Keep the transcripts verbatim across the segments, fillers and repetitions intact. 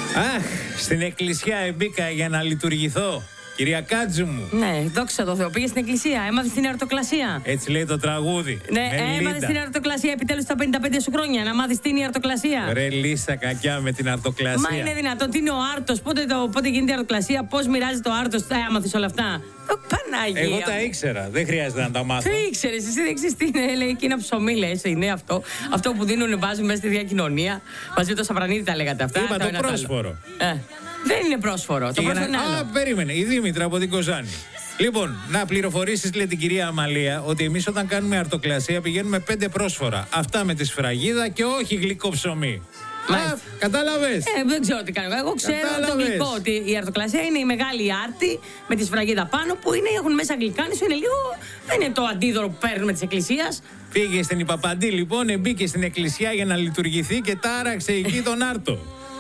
Αχ, στην εκκλησία μπήκα για να λειτουργηθώ. Κυρία Κάτζου μου. Ναι, δόξα τω Θεώ. Πήγε στην εκκλησία, έμαθε την εορτοκλασία. Έτσι λέει το τραγούδι. Ναι, έμαθε την εορτοκλασία επιτέλους στα πενήντα πέντε σου χρόνια. Να μάθει τι είναι η εορτοκλασία. Ρε Λίσσα, κακιά με την αρτοκλασία. Μα είναι δυνατόν, τι είναι ο άρτος, πότε, πότε γίνεται η αρτοκλασία, πώς μοιράζεται το άρτος, θα έμαθε όλα αυτά. Το Παναγία. Εγώ τα ήξερα, δεν χρειάζεται να τα μάθω. Τι ήξερες, εσύ δεν ξέρεις τι είναι, λέει εκείνα ψωμί, λες, είναι αυτό. Αυτό που δίνουν, βάζουν μέσα στη διακοινωνία. Μαζί με το Σαπρανίδη τα λέγατε αυτά. Είπα το πρόσφορο. Ε, δεν είναι πρόσφορο. Το πρόσφορο να... είναι άλλο. Α, περίμενε, η Δήμητρα από την Κοζάνη. Λοιπόν, να πληροφορήσεις, λέει την κυρία Αμαλία, ότι εμείς όταν κάνουμε αρτοκλασία πηγαίνουμε πέντε πρόσφορα. Αυτά με τη σφραγίδα και όχι γλυκό ψωμί. Α, κατάλαβες. Ε, δεν ξέρω τι κάνω. Εγώ ξέρω το γλυκό, ότι η αρτοκλασία είναι η μεγάλη άρτη με τη σφραγίδα πάνω που είναι, έχουν μέσα γλυκάνισο, είναι λίγο. Δεν είναι το αντίδωρο που παίρνουμε της εκκλησίας. Πήγε στην Ιπαπαντή λοιπόν, μπήκε στην εκκλησία για να λειτουργηθεί και τάραξε εκεί τον άρτο.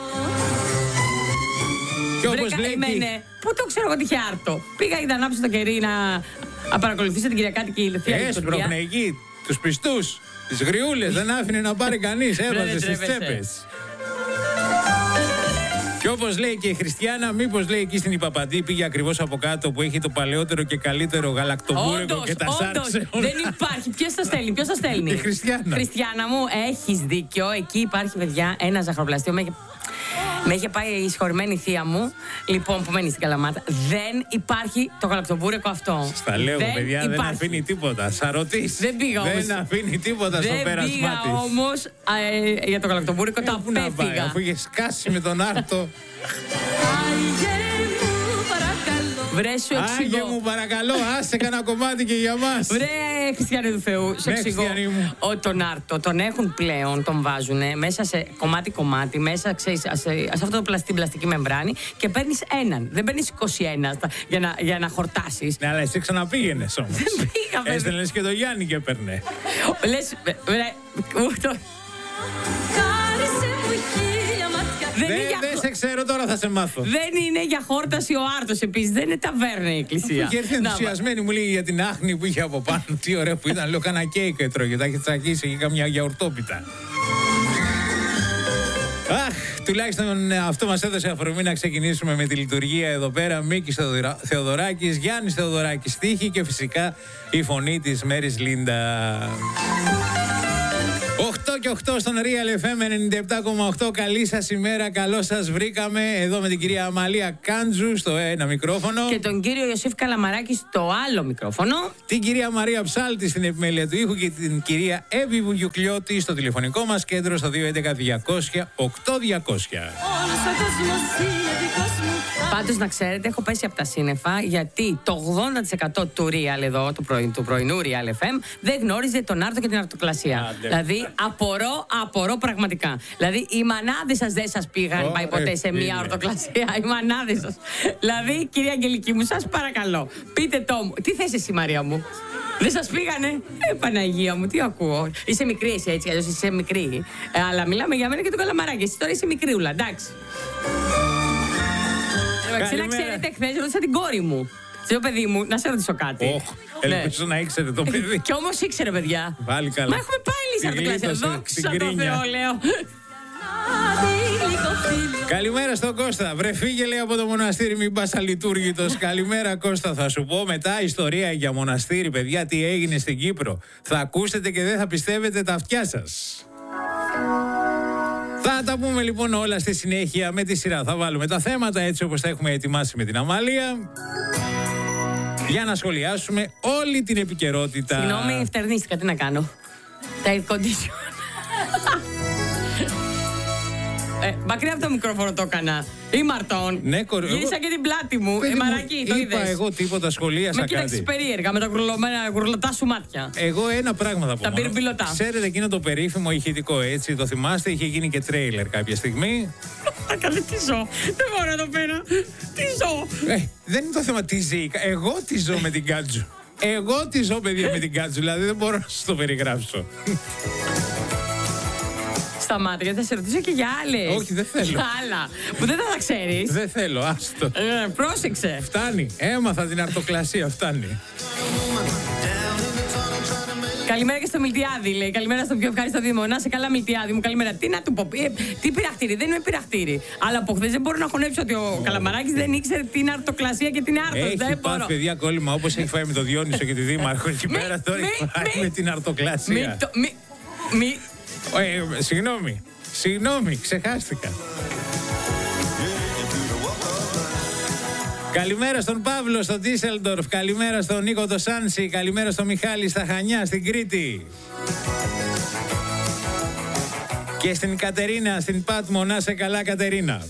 Και όπως λέει. Καημένε, πού το ξέρω εγώ τι είχε άρτο. Πήγα για να ανάψω το κερί να, να παρακολουθήσω την Κυριακάτικη θεία λειτουργία. Έσπρωχνε εκεί τους πιστούς, τις γριούλες, δεν άφηνε να πάρει κανείς, έβαζε στις τσέπες. Και όπως λέει και η Χριστιάνα, μήπως λέει εκεί στην Ιπαπαντή πήγε ακριβώς από κάτω που έχει το παλαιότερο και καλύτερο γαλακτομπούρεκο και τα σάρξε. Δεν υπάρχει. Ποιος το στέλνει, ποιος το στέλνει. Η Χριστιάνα. Χριστιάνα μου, έχεις δίκιο. Εκεί υπάρχει, παιδιά, ένα ζαχαροπλαστείο. Με, με είχε πάει η συγχωρημένη θεία μου, λοιπόν, που μένει στην Καλαμάτα. Δεν υπάρχει το γαλακτομπούρεκο αυτό. Στα λέω, δεν παιδιά, υπάρχει. δεν αφήνει τίποτα. Σαρωτής. Δεν πήγα όμως. Δεν αφήνει τίποτα στο πέρασμά της. Δεν πήγα όμως ε, για το γαλακτομπούρεκο, το απέφυγα. Αφού είχε σκάσει με τον άρτο. Βρε, σου εξηγώ. Άγιε μου, παρακαλώ, άσε κανένα κομμάτι και για μας. Βρε, Χριστιανέ του Θεού, σου εξηγώ. Ο, τον άρτο τον έχουν πλέον, τον βάζουν μέσα σε κομμάτι-κομμάτι, μέσα ξέρεις, σε, σε αυτό το πλαστή, πλαστική μεμβράνη και παίρνεις έναν. Δεν παίρνεις είκοσι ένα για να, για να χορτάσεις. Ναι, αλλά εσύ ξαναπήγαινες όμως. Δεν πήγα, βέβαια. Έστελνες και το Γιάννη και έπαιρνε. Λες, βρε, ούτω. Δεν δε, για... δε σε ξέρω, τώρα θα σε μάθω. Δεν είναι για χόρταση ο άρτος επίσης. Δεν είναι ταβέρνα η εκκλησία. Αφού έρθει ενθουσιασμένη, μου λέει για την άχνη που είχε από πάνω. Τι ωραίο που ήταν. Λέω κάνα κέικ έτρωγε. Τα είχε τσακίσει και καμιά γιαουρτόπιτα. Αχ, τουλάχιστον αυτό μας έδωσε αφορμή να ξεκινήσουμε με τη λειτουργία εδώ πέρα. Μίκης Θεοδωράκης, Γιάννης Θεοδωράκης στίχη και φυσικά η φωνή της Μέρης Λίντα. οκτώ και οκτώ στον Real εφ εμ ενενήντα επτά κόμμα οκτώ. Καλή σας ημέρα, καλώς σας βρήκαμε. Εδώ με την κυρία Αμαλία Κάντζου στο ένα μικρόφωνο. Και τον κύριο Ιωσήφ Καλαμαράκη στο άλλο μικρόφωνο. Την κυρία Μαρία Ψάλτη στην επιμέλεια του ήχου και την κυρία Εύη Βουγιουκλιώτη στο τηλεφωνικό μας κέντρο στο δύο έντεκα διακόσια οκτώ διακόσια. Πάντως να ξέρετε, έχω πέσει από τα σύννεφα γιατί το ογδόντα τοις εκατό του Real εδώ, του, πρωι, του πρωινού Real εφ εμ, δεν γνώριζε τον άρτο και την αρτοκλασία. Άντε. Δηλαδή, απορώ, απορώ πραγματικά. Δηλαδή, οι μανάδες σας δεν σας πήγαν oh, πάει ποτέ σε μια αρτοκλασία. Οι μανάδες σας. Δηλαδή, κυρία Αγγελική μου, σας παρακαλώ, πείτε το μου. Τι θες εσύ, Μαρία μου? Δεν σας πήγανε? Ε, Παναγία μου, τι ακούω. Είσαι μικρή εσύ έτσι, αλλιώς είσαι μικρή. Ε, αλλά μιλάμε για μένα και τον Καλαμαράκη. Εσύ τώρα είσαι μικρούλα, εντάξει. Να ξέρετε, χθες ρώτησα την κόρη μου. Σε παιδί μου, να σε ρωτήσω κάτι. Oh, ελπίζω ναι. να ήξερε το παιδί. Κι όμως ήξερε, παιδιά. Πάλι καλά. Μα έχουμε πάλι σαν αρτοκλασία. Δόξα τω Θεώ, λέω. Καλημέρα στον Κώστα. Βρε φύγε, λέει, από το μοναστήρι, μην πας αλειτούργητος. Καλημέρα Κώστα, θα σου πω μετά ιστορία για μοναστήρι, παιδιά, τι έγινε στην Κύπρο. Θα ακούσετε και δεν θα πιστεύετε τα αυτιά σας. Θα τα πούμε λοιπόν όλα στη συνέχεια με τη σειρά. Θα βάλουμε τα θέματα έτσι όπως τα έχουμε ετοιμάσει με την Αμάλια για να σχολιάσουμε όλη την επικαιρότητα. Συγγνώμη, φτερνίστηκα, τι να κάνω. Τα air condition. Ε, μακριά από το μικρόφωνο το έκανα. Ή Μαρτών. Ναι, κορ... Γύρισα και την πλάτη μου. Ε, Μαράκι, το είδες? Είπα εγώ τίποτα, σχολίασα κάτι. Με κοίταξες περίεργα με τα γουρλωτά σου μάτια. Εγώ ένα πράγμα θα πω. Τα πυρμπιλωτά. Ξέρετε εκείνο το περίφημο ηχητικό, έτσι, το θυμάστε, είχε γίνει και τρέιλερ κάποια στιγμή. Καλή, τι ζω. Δεν μπορώ εδώ πέρα. Τι ζω. Ε, δεν είναι το θέμα τι ζει. Εγώ τι ζω με την Κάτζου. Εγώ τι ζω, παιδιά, με την Κάτζου. Δηλαδή δεν μπορώ να σας το περιγράψω. Σταμάτα, γιατί θα σε ρωτήσω και για άλλες. Όχι, δεν θέλω. Για άλλα. Που δεν θα τα ξέρεις. Δεν θέλω, άστο. Ε, πρόσεξε. Φτάνει. Έμαθα την αρτοκλασία, φτάνει. Καλημέρα και στο Μιλτιάδη, λέει. Καλημέρα στο πιο ευχάριστο Δήμο. Να σε καλά, Μιλτιάδη μου. Καλημέρα. Τι να του πω, ε, τι πειραχτήρι, δεν είναι πειραχτήρι. Αλλά από χθες δεν μπορώ να χωνέψω ότι ο Καλαμαράκης δεν ήξερε τι είναι αρτοκλασία και τι είναι άρτος. Έχει δεν πάθει, μπορώ. παιδιά, κόλλημα όπως έχει φάει με τον Διόνυσο και τη Δήμαρχο. Εκεί πέρα τώρα έχει φάει με την αρτοκλασία. Μη, μη, ε, συγγνώμη, συγγνώμη, ξεχάστηκα. Καλημέρα στον Παύλο στο Ντίσελντορφ, καλημέρα στον Νίκο το Σάνσι, καλημέρα στον Μιχάλη στα Χανιά, στην Κρήτη. Και στην Κατερίνα, στην Πάτμο, να σε καλά Κατερίνα.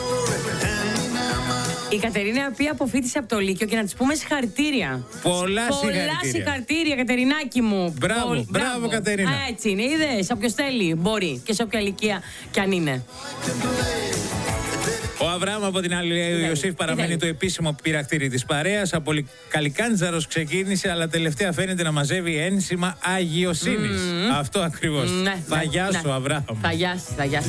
Η Κατερίνα, η οποία αποφοίτησε από το Λύκειο και να της πούμε συγχαρητήρια. Πολλά συγχαρητήρια. Πολλά συγχαρητήρια, Κατερινάκη μου. Μπράβο, Πολ... μπράβο, μπράβο Κατερίνα. Α, έτσι είναι, είδες, όποιος θέλει μπορεί και σε όποια ηλικία κι αν είναι. Ο Αβραάμ από την άλλη, ο Ιωσήφ παραμένει το επίσημο πειρακτήρι της παρέας. Από Καλικάντζαρος ξεκίνησε, αλλά τελευταία φαίνεται να μαζεύει ένσημα αγιοσύνης. Mm. Αυτό ακριβώς. Ναι, θα ναι, γιάσω, ναι. Αβραάμ. Θα γιάσει, θα γιάσει.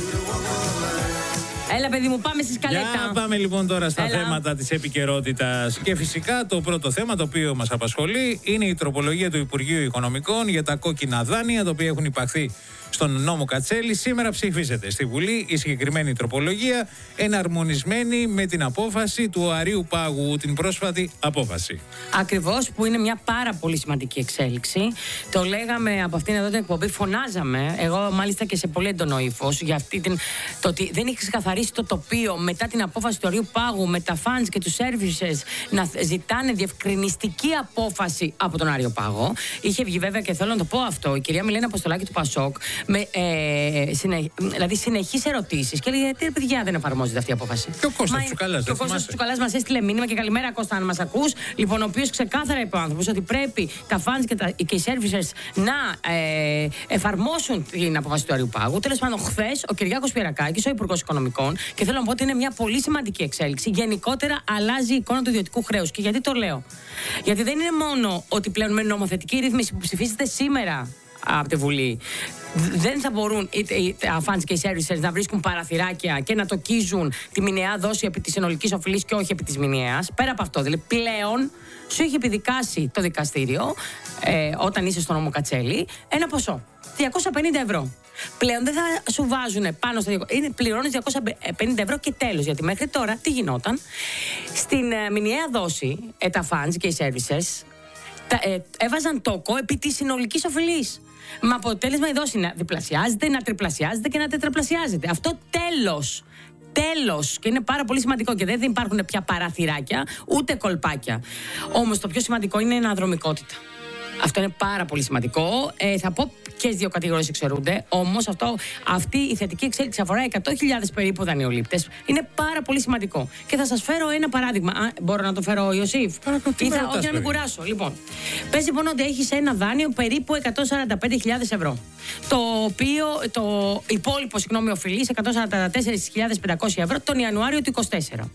Έλα, παιδί μου, πάμε στη σκαλέτα. Για πάμε λοιπόν τώρα στα Έλα. θέματα της επικαιρότητας. Και φυσικά το πρώτο θέμα το οποίο μας απασχολεί είναι η τροπολογία του Υπουργείου Οικονομικών για τα κόκκινα δάνεια, τα οποία έχουν υπαχθεί στον νόμο Κατσέλη. Σήμερα ψηφίζεται στη Βουλή η συγκεκριμένη τροπολογία, εναρμονισμένη με την απόφαση του Αρείου Πάγου, την πρόσφατη απόφαση. Ακριβώς, που είναι μια πάρα πολύ σημαντική εξέλιξη. Το λέγαμε από αυτήν εδώ την εκπομπή, φωνάζαμε, εγώ μάλιστα και σε πολύ έντονο ύφος, για αυτή την, το ότι δεν έχει ξεκαθαρίσει το τοπίο μετά την απόφαση του Αρείου Πάγου με τα funds και τους services να ζητάνε διευκρινιστική απόφαση από τον Άριο Πάγο. Είχε βγει βέβαια, και θέλω να το πω αυτό, η κυρία Μιλένα Αποστολάκη του Πασόκ, με ε, συνε, δηλαδή συνεχείς ερωτήσεις και λέει: τι παιδιά δεν εφαρμόζεται αυτή η απόφαση. Και ο Κώστας Τσουκαλάς. Και ο Κώστας Τσουκαλάς μας έστειλε μήνυμα και καλημέρα Κώστα, αν μας ακούς. Λοιπόν, ο οποίος ξεκάθαρα είπε ο άνθρωπος ότι πρέπει τα funds και, τα, και οι services να ε, εφαρμόσουν την απόφαση του Αρείου Πάγου. Τέλος πάντων, χθες ο Κυριάκος Πιερακάκης, ο Υπουργός Οικονομικών, και θέλω να πω ότι είναι μια πολύ σημαντική εξέλιξη. Γενικότερα αλλάζει η εικόνα του ιδιωτικού χρέους. Και γιατί το λέω? Γιατί δεν είναι μόνο ότι πλέον με νομοθετική ρύθμιση που ψηφίζεται σήμερα από τη Βουλή, δεν θα μπορούν τα funds και οι services να βρίσκουν παραθυράκια και να τοκίζουν τη μηνιαία δόση επί της συνολικής οφειλής και όχι επί της μηνιαίας. Πέρα από αυτό, δηλαδή πλέον σου έχει επιδικάσει το δικαστήριο, ε, όταν είσαι στο νόμο Κατσέλη, ένα ποσό, διακόσια πενήντα ευρώ. Πλέον δεν θα σου βάζουν πάνω στο είναι πληρώνεις διακόσια πενήντα ευρώ και τέλος. Γιατί μέχρι τώρα τι γινόταν? Στην ε, μηνιαία δόση, ε, τα funds και οι services τα, ε, έβαζαν τόκο επί της συνολικής οφειλής. Με αποτέλεσμα η δόση να διπλασιάζεται, να τριπλασιάζεται και να τετραπλασιάζεται. Αυτό τέλος. Τέλος. Και είναι πάρα πολύ σημαντικό και δεν υπάρχουν πια παραθυράκια ούτε κολπάκια. Όμως το πιο σημαντικό είναι η αναδρομικότητα. Αυτό είναι πάρα πολύ σημαντικό. Ε, θα πω και δύο κατηγορίες εξαιρούνται. Όμως αυτή η θετική εξέλιξη αφορά εκατό χιλιάδες περίπου δανειολήπτες. Είναι πάρα πολύ σημαντικό. Και θα σας φέρω ένα παράδειγμα. Α, μπορώ να το φέρω, Ιωσήφ? Ή θα, όχι να μην κουράσω. Λοιπόν, πες λοιπόν ότι έχεις ένα δάνειο περίπου εκατόν σαράντα πέντε χιλιάδες ευρώ. Το οποίο, το υπόλοιπο, συγγνώμη, οφειλής εκατόν σαράντα τέσσερις χιλιάδες πεντακόσια ευρώ τον Ιανουάριο του είκοσι τέσσερα.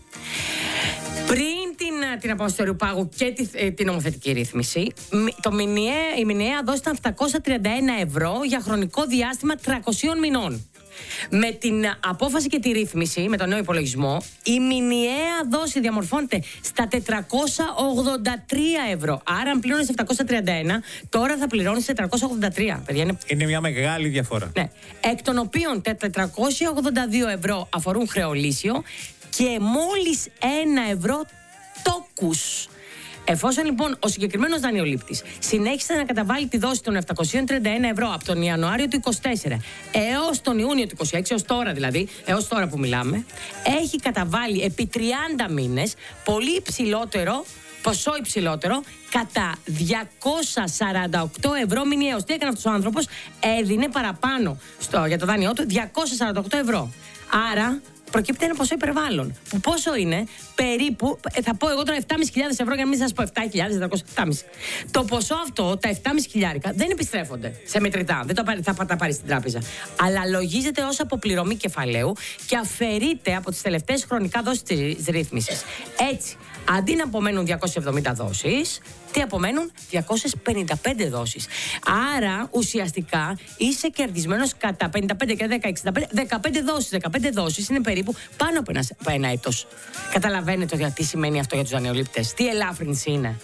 Πριν την, την απόφαση του Αρείου Πάγου και τη, την νομοθετική ρύθμιση, το μηνιαία, η μηνιαία δόση ήταν επτακόσια τριάντα ένα ευρώ για χρονικό διάστημα τριακοσίων μηνών. Με την απόφαση και τη ρύθμιση, με τον νέο υπολογισμό, η μηνιαία δόση διαμορφώνεται στα τετρακόσια ογδόντα τρία ευρώ. Άρα, αν πλήρωνες επτακόσια τριάντα ένα, τώρα θα πληρώνεις τετρακόσια ογδόντα τρία. Παιδιά, είναι... είναι μια μεγάλη διαφορά. Ναι. Εκ των οποίων τετρακόσια ογδόντα δύο ευρώ αφορούν χρεολύσιο και μόλις ένα ευρώ τόκους. Εφόσον λοιπόν ο συγκεκριμένος δανειολήπτης συνέχισε να καταβάλει τη δόση των επτακόσια τριάντα ένα ευρώ από τον Ιανουάριο του είκοσι τέσσερα έως τον Ιούνιο του είκοσι έξι, έως τώρα δηλαδή, έως τώρα που μιλάμε, έχει καταβάλει επί τριάντα μήνες πολύ υψηλότερο, ποσό υψηλότερο, κατά διακόσια σαράντα οκτώ ευρώ μηνιαίως. Τι έκανε αυτός ο άνθρωπος? Έδινε παραπάνω στο, για το δάνειό του διακόσια σαράντα οκτώ ευρώ. Άρα προκύπτει ένα ποσό υπερβάλλον. Που πόσο είναι? Περίπου, θα πω εγώ τώρα επτά χιλιάδες πεντακόσια ευρώ για να μην σας πω επτά χιλιάδες τετρακόσια, επτά χιλιάδες πεντακόσια. Το ποσό αυτό, τα επτά χιλιάδες χιλιάρικα, δεν επιστρέφονται σε μετρητά. Δεν το θα τα πάρει στην τράπεζα. Αλλά λογίζεται ως αποπληρωμή κεφαλαίου και αφαιρείται από τις τελευταίες χρονικά δόσεις της ρύθμισης. Έτσι, αντί να απομένουν διακόσιες εβδομήντα δόσεις, τι απομένουν? διακόσιες πενήντα πέντε δόσεις. Άρα ουσιαστικά είσαι κερδισμένος κατά πενήντα πέντε και δέκα, εξήντα πέντε, δεκαπέντε δόσεις. δεκαπέντε δόσεις είναι περίπου πάνω από ένα, από ένα έτος. Καταλαβαίνετε τι σημαίνει αυτό για τους δανειολήπτες? Τι ελάφρυνση είναι?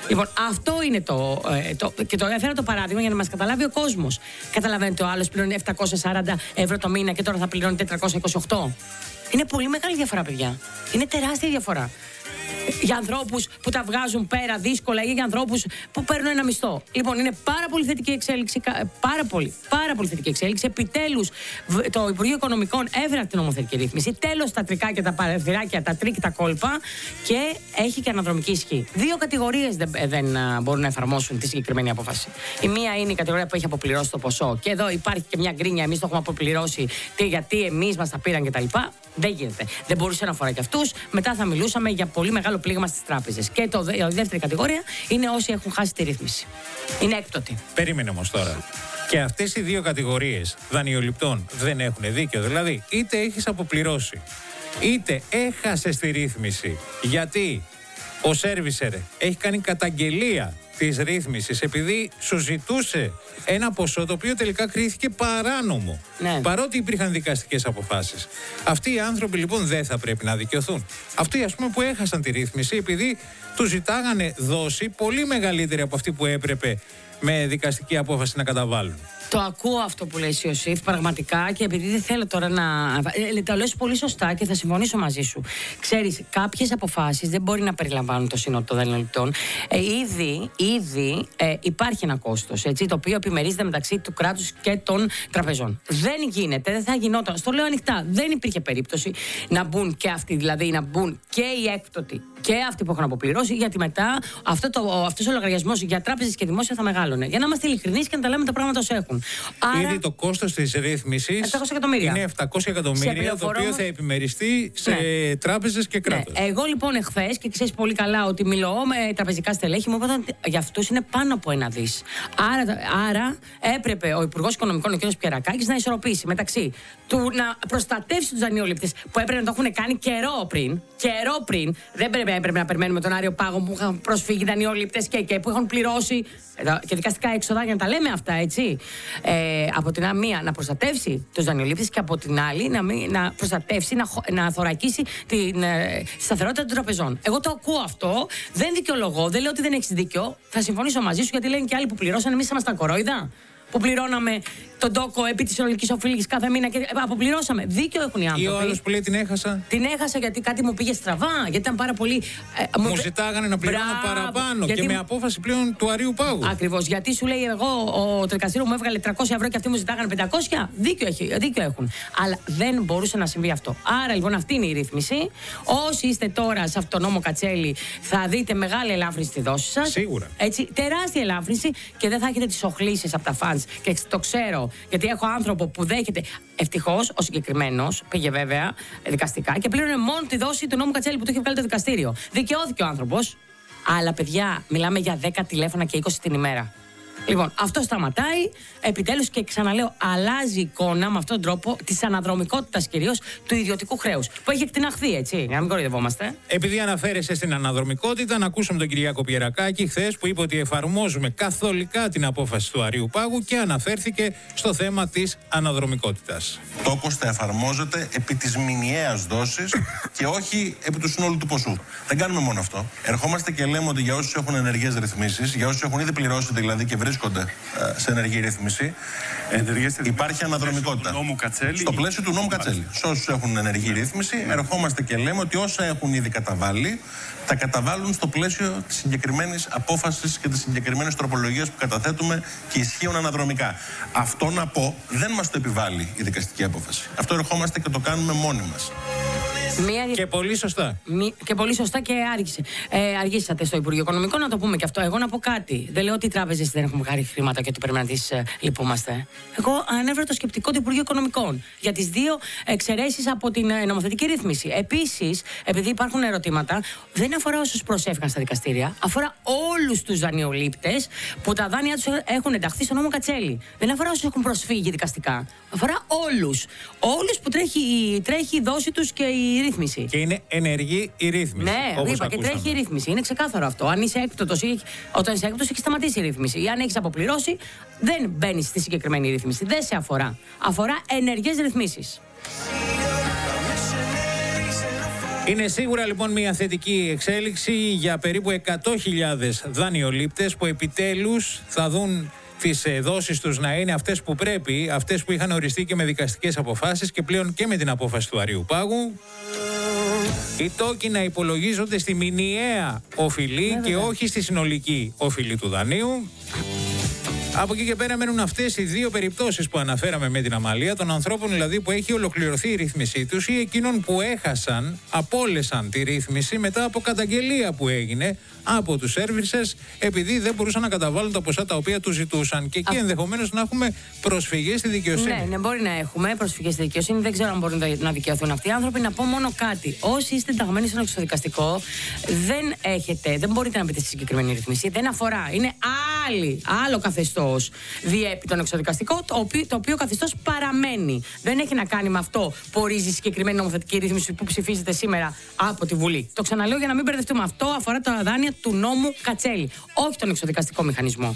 Λοιπόν, αυτό είναι το, ε, το. Και το έφερα το παράδειγμα για να μας καταλάβει ο κόσμος. Καταλαβαίνετε, ο άλλος πληρώνει επτακόσια σαράντα ευρώ το μήνα και τώρα θα πληρώνει τετρακόσια είκοσι οκτώ. Είναι πολύ μεγάλη διαφορά, παιδιά. Είναι τεράστια διαφορά. Για ανθρώπους που τα βγάζουν πέρα δύσκολα ή για ανθρώπους που παίρνουν ένα μισθό. Λοιπόν, είναι πάρα πολύ θετική εξέλιξη. Πάρα πολύ, πάρα πολύ θετική εξέλιξη. Επιτέλους, το Υπουργείο Οικονομικών έβρε την νομοθετική ρύθμιση. Τέλος, τα τρικάκια, τα παραθυράκια, τα τρίκ, τα κόλπα. Και έχει και αναδρομική ισχύ. Δύο κατηγορίες δεν, δεν μπορούν να εφαρμόσουν τη συγκεκριμένη απόφαση. Η μία είναι η κατηγορία που έχει αποπληρώσει το ποσό. Και εδώ υπάρχει και μια γκρίνια. Εμείς το έχουμε αποπληρώσει. Τι, γιατί εμείς μας τα πήραν κτλ. Δεν γίνεται. Δεν μπορούσε να αφορά και αυτούς. Μετά θα μιλούσαμε για πολύ μεγάλο πλήγμα στις τράπεζες. Και το, η δεύτερη κατηγορία είναι όσοι έχουν χάσει τη ρύθμιση. Είναι έκπτωτοι. Περίμενε όμως τώρα. Και αυτές οι δύο κατηγορίες δανειοληπτών δεν έχουν δίκιο. Δηλαδή, είτε έχεις αποπληρώσει, είτε έχασες τη ρύθμιση. Γιατί ο σέρβισερ έχει κάνει καταγγελία της ρύθμισης επειδή σου ζητούσε ένα ποσό το οποίο τελικά κρίθηκε παράνομο. Ναι. Παρότι υπήρχαν δικαστικές αποφάσεις. Αυτοί οι άνθρωποι λοιπόν δεν θα πρέπει να δικαιωθούν. Αυτοί, ας πούμε, που έχασαν τη ρύθμιση επειδή του ζητάγανε δόση πολύ μεγαλύτερη από αυτή που έπρεπε με δικαστική απόφαση να καταβάλουν. Το ακούω αυτό που λέει ο Σιφ πραγματικά και επειδή δεν θέλω τώρα να. Ε, το λες πολύ σωστά και θα συμφωνήσω μαζί σου. Ξέρεις, κάποιες αποφάσεις δεν μπορεί να περιλαμβάνουν το σύνολο των δανειοληπτών. Ε, ήδη ήδη ε, υπάρχει ένα κόστος, έτσι, το οποίο επιμερίζεται μεταξύ του κράτους και των τραπεζών. Δεν γίνεται, δεν θα γινόταν. Στο λέω ανοιχτά, δεν υπήρχε περίπτωση να μπουν και αυτοί, δηλαδή να μπουν και οι έκπτωτοι και αυτοί που έχουν αποπληρώσει, γιατί μετά αυτό το, αυτός ο λογαριασμός για τράπεζες και δημόσια θα μεγάλωνε. Για να είμαστε ειλικρινείς και να τα λέμε τα πράγματα όσο έχουν. Άρα, ήδη το κόστος της ρύθμισης είναι επτακόσια εκατομμύρια, το οποίο θα επιμεριστεί σε ναι. τράπεζες και κράτος. Ναι. Εγώ λοιπόν εχθές, και ξέρεις πολύ καλά ότι μιλώ με τραπεζικά στελέχη, μου είπαν ότι για αυτούς είναι πάνω από ένα δις. Άρα, άρα έπρεπε ο Υπουργός Οικονομικών, ο κ. Πιερακάκης, να ισορροπήσει μεταξύ του να προστατεύσει τους δανειολήπτες που έπρεπε να το έχουν κάνει καιρό πριν. Καιρό πριν. Δεν πρέπει, έπρεπε να περιμένουμε τον Άριο Πάγο που είχαν προσφύγει δανειολήπτες και, και που έχουν πληρώσει και δικαστικά έξοδα για να τα λέμε αυτά, έτσι. Ε, από την μία να προστατεύσει τους δανειολήπτες και από την άλλη να, μην, να προστατεύσει, να, να θωρακίσει την ε, σταθερότητα των τραπεζών. Εγώ το ακούω αυτό, δεν δικαιολογώ, δεν λέω ότι δεν έχεις δίκιο. Θα συμφωνήσω μαζί σου γιατί λένε και άλλοι που πληρώσαν, εμείς ήμασταν κορόιδα. Που πληρώναμε τον τόκο επί της συνολικής οφείλης κάθε μήνα και αποπληρώσαμε. Δίκιο έχουν οι άνθρωποι. Ή ο άλλος που λέει την έχασα. Την έχασα γιατί κάτι μου πήγε στραβά, γιατί ήταν πάρα πολύ. Ε, μου ζητάγανε να πληρώνω Μπράβο, παραπάνω γιατί... και με απόφαση πλέον του Αρίου Πάγου. Ακριβώς. Γιατί σου λέει εγώ, ο το δικαστήριο μου έβγαλε τριακόσια ευρώ και αυτοί μου ζητάγανε πεντακόσια. Δίκιο, έχει, δίκιο έχουν. Αλλά δεν μπορούσε να συμβεί αυτό. Άρα λοιπόν αυτή είναι η ρύθμιση. Όσοι είστε τώρα σε αυτό το νόμο Κατσέλη, θα δείτε μεγάλη ελάφρυνση στη δόση σας. Σίγουρα. Έτσι, τεράστια ελάφρυνση και δεν θα έχετε τις οχλήσεις από τα φαντς. Και το ξέρω, γιατί έχω άνθρωπο που δέχεται. Ευτυχώς ο συγκεκριμένος πήγε βέβαια δικαστικά και πλήρωνε μόνο τη δόση του νόμου Κατσέλη που του είχε βγάλει το δικαστήριο. Δικαιώθηκε ο άνθρωπος. Αλλά παιδιά, μιλάμε για δέκα τηλέφωνα και είκοσι την ημέρα. Λοιπόν, αυτό σταματάει. Επιτέλους και ξαναλέω, αλλάζει η εικόνα με αυτόν τον τρόπο της αναδρομικότητας κυρίως του ιδιωτικού χρέους. Που έχει εκτιναχθεί, έτσι, για να μην κοροϊδευόμαστε. Επειδή αναφέρεσαι στην αναδρομικότητα, να ακούσουμε τον Κυριάκο Πιερακάκη χθες που είπε ότι εφαρμόζουμε καθολικά την απόφαση του Αρίου Πάγου και αναφέρθηκε στο θέμα της αναδρομικότητας. Τόκος θα εφαρμόζεται επί της μηνιαίας δόσης και όχι επί του συνόλου του ποσού. Δεν κάνουμε μόνο αυτό. Ερχόμαστε και λέμε ότι για όσους έχουν ενεργές ρυθμίσεις, για όσους έχουν ήδη πληρώσει δηλαδή και βρίσκονται σε ενεργή ρύθμιση, υπάρχει αναδρομικότητα. Στο πλαίσιο του νόμου Κατσέλη. Σε όσους έχουν ενεργή ρύθμιση, ερχόμαστε και λέμε ότι όσα έχουν ήδη καταβάλει, τα καταβάλουν στο πλαίσιο της συγκεκριμένης απόφασης και της συγκεκριμένης τροπολογίας που καταθέτουμε και ισχύουν αναδρομικά. Αυτό να πω, δεν μας το επιβάλλει η δικαστική απόφαση. Αυτό ερχόμαστε και το κάνουμε μόνοι μας. Μία... Και πολύ σωστά. Μη... Και πολύ σωστά και άργησε. Ε, αργήσατε στο Υπουργείο Οικονομικών, να το πούμε και αυτό. Εγώ να πω κάτι. Δεν λέω ότι οι τράπεζες δεν έχουν βγάλει χρήματα και ότι πρέπει να τις ε, λυπούμαστε. Εγώ ανέφερα το σκεπτικό του Υπουργείου Οικονομικών για τις δύο εξαιρέσεις από την ε, νομοθετική ρύθμιση. Επίσης, επειδή υπάρχουν ερωτήματα, δεν αφορά όσους προσέφηκαν στα δικαστήρια, αφορά όλους τους δανειολήπτες που τα δάνειά τους έχουν ενταχθεί στο νόμο Κατσέλη. Δεν αφορά όσους έχουν προσφύγει δικαστικά. Αφορά όλους. Όλους που τρέχει, τρέχει η δόση τους και η ρύθμιση. Και είναι ενεργή η ρύθμιση. Ναι, είπα, και τρέχει η ρύθμιση. Είναι ξεκάθαρο αυτό. Αν είσαι έκπτωτος ή όταν είσαι έκπτωτος, έχει σταματήσει η ρύθμιση. Ή αν έχεις αποπληρώσει, δεν μπαίνεις στη συγκεκριμένη ρύθμιση. Δεν σε αφορά. Αφορά ενεργές ρυθμίσεις. Είναι σίγουρα λοιπόν μια θετική εξέλιξη για περίπου εκατό χιλιάδες δανειολήπτες που επιτέλους θα δουν τις δόσεις τους να είναι αυτές που πρέπει, αυτές που είχαν οριστεί και με δικαστικές αποφάσεις και πλέον και με την απόφαση του Αριού Πάγου. Οι τόκοι να υπολογίζονται στη μηνιαία οφειλή και όχι στη συνολική οφειλή του δανείου. Από εκεί και πέρα μένουν αυτές οι δύο περιπτώσεις που αναφέραμε με την Αμαλία, των ανθρώπων δηλαδή που έχει ολοκληρωθεί η ρύθμισή τους ή εκείνων που έχασαν, απόλεσαν τη ρύθμιση μετά από καταγγελία που έγινε από τους services επειδή δεν μπορούσαν να καταβάλουν τα ποσά τα οποία τους ζητούσαν. Και εκεί Α... ενδεχομένως να έχουμε προσφυγές στη δικαιοσύνη. Ναι, ναι, μπορεί να έχουμε προσφυγές στη δικαιοσύνη. Δεν ξέρω αν μπορούν να δικαιωθούν αυτοί οι άνθρωποι. Να πω μόνο κάτι. Όσοι είστε ενταγμένοι στον εξωδικαστικό, δεν έχετε, δεν μπορείτε να μπείτε στη συγκεκριμένη ρύθμιση. Δεν αφορά. Είναι άλλη, άλλο καθεστώς διέπει τον εξωδικαστικό, το οποίο, το οποίο καθεστώς παραμένει. Δεν έχει να κάνει με αυτό που ορίζει η συγκεκριμένη νομοθετική ρύθμιση που ψηφίζεται σήμερα από τη Βουλή. Το ξαναλέω για να μην μπερδευτούμε. Αυτό αφορά τα δάνεια του νόμου Κατσέλη, όχι τον εξωδικαστικό μηχανισμό.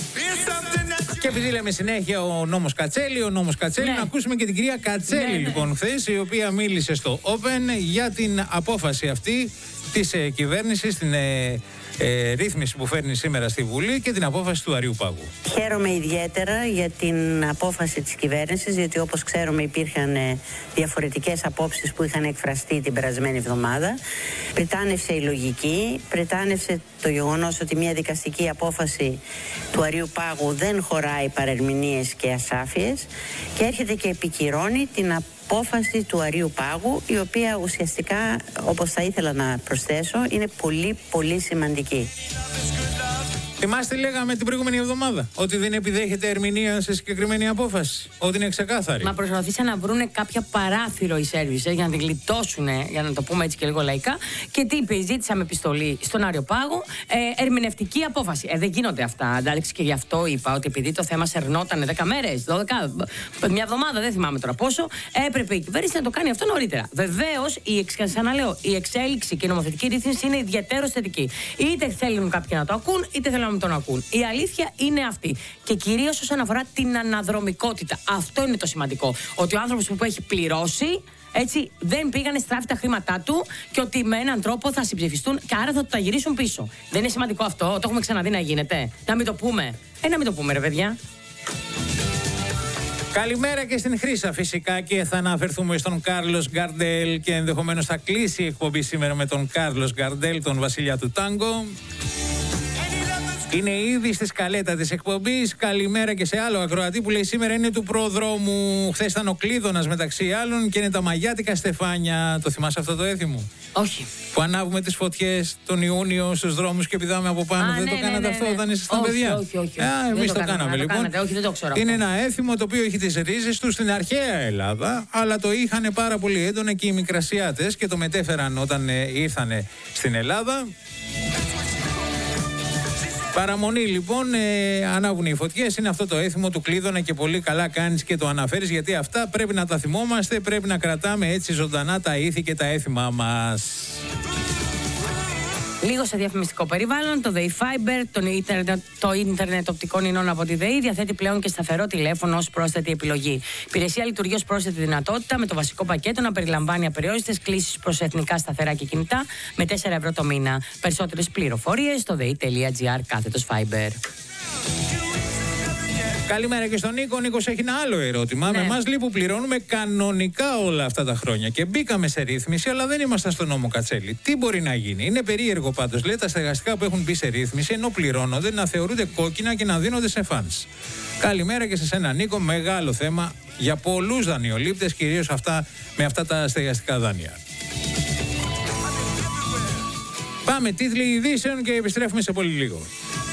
Και επειδή λέμε συνέχεια ο νόμος Κατσέλη, ο νόμος Κατσέλη, ναι. να ακούσουμε και την κυρία Κατσέλη, ναι, λοιπόν, ναι. χθες, η οποία μίλησε στο Open για την απόφαση αυτή της ε, κυβέρνησης, την ε, ε, ρύθμιση που φέρνει σήμερα στη Βουλή και την απόφαση του Αριού Πάγου. Χαίρομαι ιδιαίτερα για την απόφαση της κυβέρνησης, γιατί όπως ξέρουμε υπήρχαν ε, διαφορετικές απόψεις που είχαν εκφραστεί την περασμένη εβδομάδα. Πριτάνευσε η λογική, πριτάνευσε το γεγονός ότι μια δικαστική απόφαση του Αριού Πάγου δεν χωράει παρερμηνίες και ασάφειες και έρχεται και επικυρώνει την απόφαση του Αριού Πάγου, η οποία ουσιαστικά, όπως θα ήθελα να προσθέσω, είναι πολύ πολύ σημαντική. Θυμάστε, λέγαμε την προηγούμενη εβδομάδα ότι δεν επιδέχεται ερμηνεία σε συγκεκριμένη απόφαση. Ότι είναι ξεκάθαρη. Μα προσπαθήσαν να βρουν κάποια παράθυρο οι services για να την γλιτώσουν, για να το πούμε έτσι και λίγο λαϊκά. Και τι είπε, ζήτησαμε επιστολή στον Άριο Πάγο, ε, ερμηνευτική απόφαση. Ε, δεν γίνονται αυτά. Εντάξει, και γι' αυτό είπα ότι επειδή το θέμα σερνόταν δέκα μέρες, δώδεκα, μια εβδομάδα, δεν θυμάμαι τώρα πόσο, έπρεπε η κυβέρνηση να το κάνει αυτό νωρίτερα. Βεβαίως, η, ξαναλέω, η εξέλιξη και η νομοθετική ρύθμιση είναι ιδιαίτερως θετική. Είτε θέλουν κάποιοι να το ακούν, είτε θέλουν να μην τον ακούν. Η αλήθεια είναι αυτή. Και κυρίως όσον αφορά την αναδρομικότητα. Αυτό είναι το σημαντικό. Ότι ο άνθρωπος που έχει πληρώσει, έτσι, δεν πήγανε στράφη τα χρήματά του και ότι με έναν τρόπο θα συμψηφιστούν και άρα θα του τα γυρίσουν πίσω. Δεν είναι σημαντικό αυτό? Το έχουμε ξαναδεί να γίνεται. Να μην το πούμε. Ε, να μην το πούμε, ρε παιδιά. Καλημέρα και στην Χρύσα φυσικά, και θα αναφερθούμε στον Κάρλος Γκαρντέλ και ενδεχομένως θα κλείσει η εκπομπή σήμερα με τον Κάρλος Γκαρντέλ, τον βασιλιά του τάγκο. Είναι ήδη στη σκαλέτα της εκπομπής. Καλημέρα και σε άλλο ακροατή που λέει σήμερα είναι του προδρόμου. Χθες ήταν ο Κλείδωνας μεταξύ άλλων και είναι τα μαγιάτικα στεφάνια. Το θυμάσαι αυτό το έθιμο? Όχι. Που ανάβουμε τις φωτιές τον Ιούνιο στους δρόμους και πηδάμε από πάνω. Α, δεν ναι, το ναι, κάνατε ναι, αυτό ναι. όταν ήσασταν όχι, παιδιά? Όχι, όχι. όχι. Α, εμείς το, το κάναμε το λοιπόν. Κάνατε, όχι, δεν το ξέρω είναι αυτό. ένα έθιμο το οποίο έχει τις ρίζες του στην αρχαία Ελλάδα, αλλά το είχαν πάρα πολύ έντονα και οι Μικρασιάτες και το μετέφεραν όταν ε, ήρθαν στην Ελλάδα. Παραμονή λοιπόν, ε, ανάβουν οι φωτιές, είναι αυτό το έθιμο του Κλείδωνα και πολύ καλά κάνεις και το αναφέρεις, γιατί αυτά πρέπει να τα θυμόμαστε, πρέπει να κρατάμε έτσι ζωντανά τα ήθη και τα έθιμά μας. Λίγο σε διαφημιστικό περιβάλλον, το ΔΕΗ Fiber, το ίντερνετ, το ίντερνετ οπτικών ινών από τη ΔΕΗ, διαθέτει πλέον και σταθερό τηλέφωνο ως πρόσθετη επιλογή. Η υπηρεσία λειτουργεί ως πρόσθετη δυνατότητα, με το βασικό πακέτο να περιλαμβάνει απεριόριστες κλήσεις προς εθνικά σταθερά και κινητά με τέσσερα ευρώ το μήνα. Περισσότερες πληροφορίες στο dei.gr κάθετος Fiber. Καλημέρα και στον Νίκο. Ο Νίκος έχει ένα άλλο ερώτημα. Ναι. Με εμάς λέει που πληρώνουμε κανονικά όλα αυτά τα χρόνια και μπήκαμε σε ρύθμιση, αλλά δεν ήμασταν στον νόμο Κατσέλη. Τι μπορεί να γίνει? Είναι περίεργο πάντως, λέει, τα στεγαστικά που έχουν μπει σε ρύθμιση, ενώ πληρώνονται, να θεωρούνται κόκκινα και να δίνονται σε φαντς. Καλημέρα και σε σένα, Νίκο. Μεγάλο θέμα για πολλούς δανειολήπτες, κυρίως αυτά με αυτά τα στεγαστικά δάνεια. Πάμε, τίτλοι ειδήσεων και επιστρέφουμε σε πολύ λίγο.